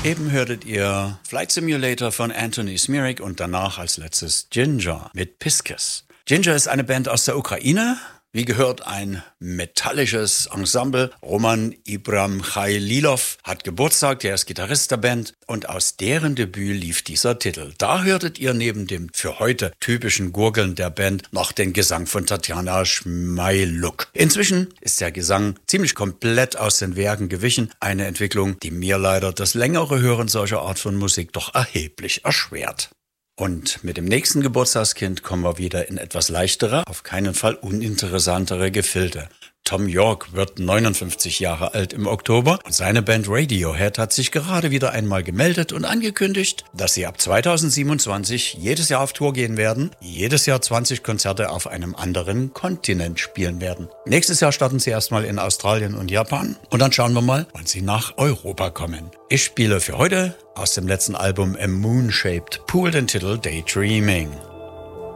Eben hörtet ihr Flight Simulator von Anthony Smirik und danach als letztes Ginger mit Pisces. Ginger ist eine Band aus der Ukraine. Wie gehört, ein metallisches Ensemble. Roman Ibramchaililov hat Geburtstag, der ist Gitarrist der Band und aus deren Debüt lief dieser Titel. Da hörtet ihr neben dem für heute typischen Gurgeln der Band noch den Gesang von Tatjana Schmeiluk. Inzwischen ist der Gesang ziemlich komplett aus den Werken gewichen, eine Entwicklung, die mir leider das längere Hören solcher Art von Musik doch erheblich erschwert. Und mit dem nächsten Geburtstagskind kommen wir wieder in etwas leichtere, auf keinen Fall uninteressantere Gefilde. Tom York wird 59 Jahre alt im Oktober und seine Band Radiohead hat sich gerade wieder einmal gemeldet und angekündigt, dass sie ab 2027 jedes Jahr auf Tour gehen werden, jedes Jahr 20 Konzerte auf einem anderen Kontinent spielen werden. Nächstes Jahr starten sie erstmal in Australien und Japan und dann schauen wir mal, wann sie nach Europa kommen. Ich spiele für heute aus dem letzten Album A Moon-Shaped Pool den Titel Daydreaming.